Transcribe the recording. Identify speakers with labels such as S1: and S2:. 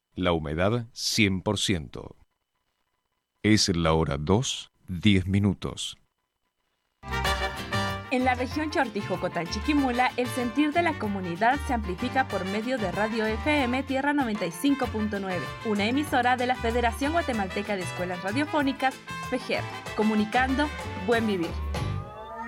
S1: La humedad 100%. Es la hora 2:10.
S2: En la región Chortijocotán-Chiquimula, el sentir de la comunidad se amplifica por medio de Radio FM Tierra 95.9, una emisora de la Federación Guatemalteca de Escuelas Radiofónicas, FEGER, comunicando Buen Vivir.